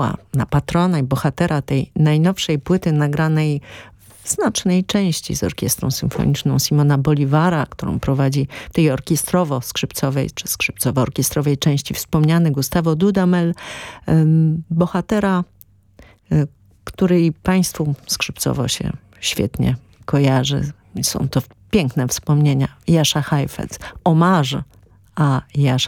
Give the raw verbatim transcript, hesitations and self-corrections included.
anioła, na patrona i bohatera tej najnowszej płyty nagranej w znacznej części z orkiestrą symfoniczną Simona Bolivara, którą prowadzi w tej orkiestrowo-skrzypcowej czy skrzypcowo-orkiestrowej części wspomniany Gustavo Dudamel, bohatera, który państwu skrzypcowo się świetnie kojarzy. Są to piękne wspomnienia Jascha Heifetz, omarz a Jascha